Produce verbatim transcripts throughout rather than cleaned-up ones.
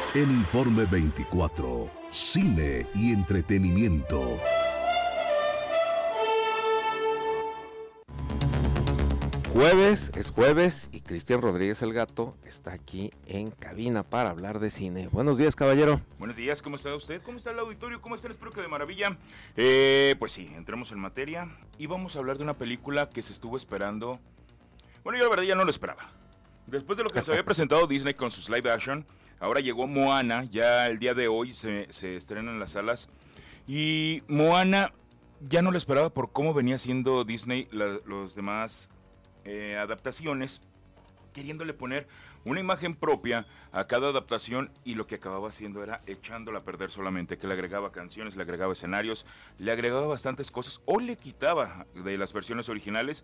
El Informe veinticuatro, cine y entretenimiento. Jueves, es jueves y Cristian Rodríguez el Gato está aquí en cabina para hablar de cine. Buenos días, caballero. Buenos días, ¿cómo está usted? ¿Cómo está el auditorio? ¿Cómo están? Espero que de maravilla. Eh, pues sí, entremos en materia y vamos a hablar de una película que se estuvo esperando. Bueno, yo la verdad ya no lo esperaba. Después de lo que nos había presentado Disney con sus live action, ahora llegó Moana, ya el día de hoy se, se estrena en las salas. Y Moana ya no lo esperaba por cómo venía haciendo Disney la, los demás eh, adaptaciones, queriéndole poner una imagen propia a cada adaptación, y lo que acababa haciendo era echándola a perder solamente, que le agregaba canciones, le agregaba escenarios, le agregaba bastantes cosas o le quitaba de las versiones originales.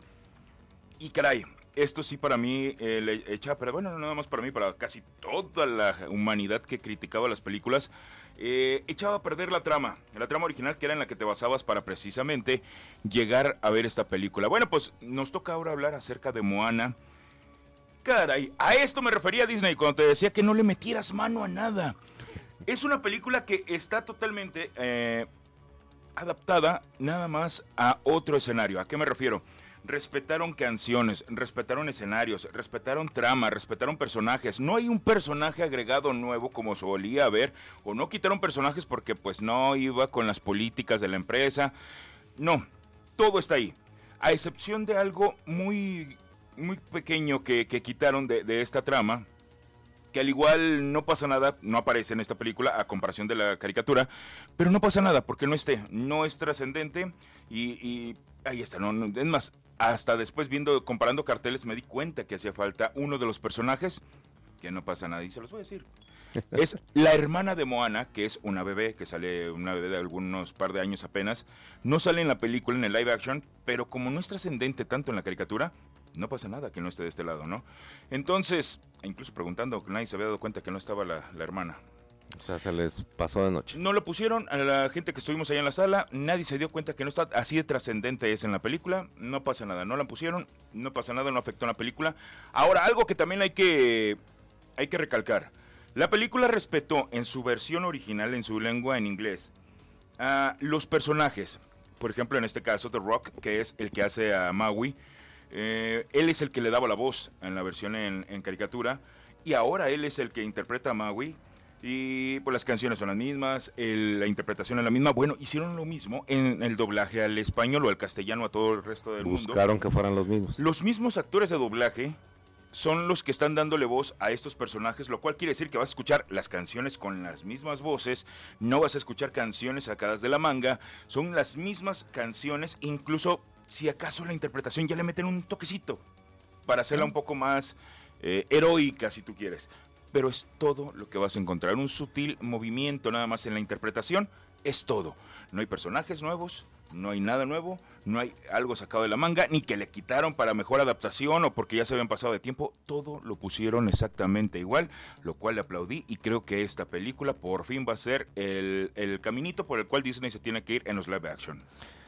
Y caray, esto sí para mí eh, le echa, pero bueno, no nada más para mí, para casi toda la humanidad que criticaba las películas, eh, echaba a perder la trama, la trama original, que era en la que te basabas para precisamente llegar a ver esta película. Bueno, pues nos toca ahora hablar acerca de Moana. Caray, a esto me refería Disney cuando te decía que no le metieras mano a nada. Es una película que está totalmente eh, adaptada nada más a otro escenario. ¿A qué me refiero? Respetaron canciones, respetaron escenarios, respetaron trama, respetaron personajes. No hay un personaje agregado nuevo como solía haber, o no quitaron personajes porque pues no iba con las políticas de la empresa. No, todo está ahí, a excepción de algo muy, muy pequeño que, que quitaron de, de esta trama, que al igual no pasa nada, no aparece en esta película a comparación de la caricatura, pero no pasa nada porque no esté, no es trascendente y, y ahí está, no, no, es más, hasta después viendo, comparando carteles, me di cuenta que hacía falta uno de los personajes, que no pasa nada, y se los voy a decir. Es la hermana de Moana, que es una bebé, que sale una bebé de algunos par de años apenas. No sale en la película, en el live action, pero como no es trascendente tanto en la caricatura, no pasa nada que no esté de este lado, ¿no? Entonces, incluso preguntando, nadie se había dado cuenta que no estaba la, la hermana. O sea, se les pasó de noche. No lo pusieron, a la gente que estuvimos allá en la sala, nadie se dio cuenta que no está, así de trascendente es en la película, no pasa nada, no la pusieron, no pasa nada, no afectó en la película. Ahora, algo que también hay que, hay que recalcar, la película respetó en su versión original, en su lengua, en inglés, a los personajes. Por ejemplo, en este caso, The Rock, que es el que hace a Maui, eh, él es el que le daba la voz en la versión en, en caricatura, y ahora él es el que interpreta a Maui. Y pues las canciones son las mismas, el, la interpretación es la misma. Bueno, hicieron lo mismo en el doblaje al español o al castellano a todo el resto del mundo. Buscaron que fueran los mismos. Los mismos actores de doblaje son los que están dándole voz a estos personajes, lo cual quiere decir que vas a escuchar las canciones con las mismas voces, no vas a escuchar canciones sacadas de la manga, son las mismas canciones, incluso si acaso la interpretación ya le meten un toquecito para hacerla un poco más eh, heroica, si tú quieres. Pero es todo lo que vas a encontrar, un sutil movimiento nada más en la interpretación, es todo. No hay personajes nuevos, no hay nada nuevo, no hay algo sacado de la manga, ni que le quitaron para mejor adaptación o porque ya se habían pasado de tiempo, todo lo pusieron exactamente igual, lo cual le aplaudí y creo que esta película por fin va a ser el, el caminito por el cual Disney se tiene que ir en los live action.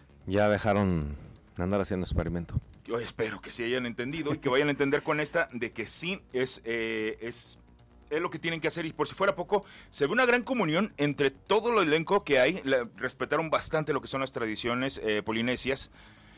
Ya dejaron de andar haciendo experimento. Yo espero que sí hayan entendido y que vayan a entender con esta de que sí es... Eh, es Es lo que tienen que hacer, y por si fuera poco, se ve una gran comunión entre todo el elenco que hay. La, respetaron bastante lo que son las tradiciones eh, polinesias,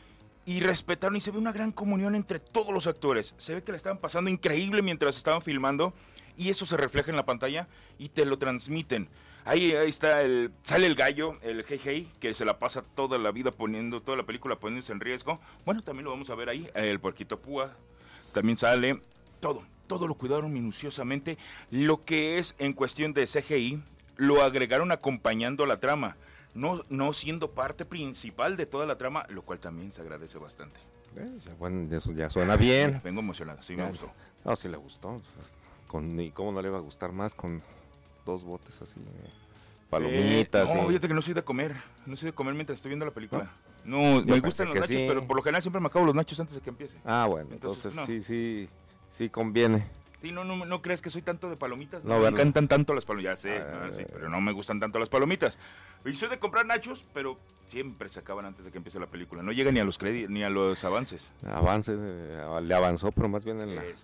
y respetaron, y se ve una gran comunión entre todos los actores. Se ve que le estaban pasando increíble mientras estaban filmando, y eso se refleja en la pantalla y te lo transmiten. Ahí, ahí está, el sale el gallo, el Hey Hey, que se la pasa toda la vida poniendo, toda la película poniéndose en riesgo. Bueno, también lo vamos a ver ahí, el Puerquito Púa, también sale, todo. Todo lo cuidaron minuciosamente. Lo que es en cuestión de C G I, lo agregaron acompañando la trama, no, no siendo parte principal de toda la trama, lo cual también se agradece bastante. Eh, ya, bueno, eso ya suena bien. Vengo emocionado, sí ya, me gustó. No, sí le gustó. Pues, con, ¿y cómo no le va a gustar más con dos botes así? Eh, palomitas. Eh, no, y... fíjate que no soy de comer, no soy de comer mientras estoy viendo la película. No, no me gustan los nachos, sí. Pero por lo general siempre me acabo los nachos antes de que empiece. Ah, bueno, entonces, entonces no. sí, sí. Sí, conviene. Sí, no, no, no crees que soy tanto de palomitas. No, me ¿verdad? encantan tanto las palomitas. Ya sé, ah, no, sí, pero no me gustan tanto las palomitas. Y soy de comprar nachos, pero siempre se acaban antes de que empiece la película. No llega ni a los créditos, ni a los avances. Avance, eh, le avanzó, pero más bien en la...